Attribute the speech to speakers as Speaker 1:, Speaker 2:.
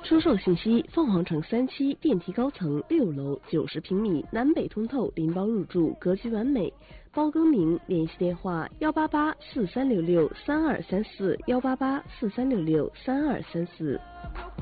Speaker 1: 出售信息：凤凰城3期电梯高层6楼90平米，南北通透，拎包入住，格局完美。包更名，联系电话18843663234，18843663234。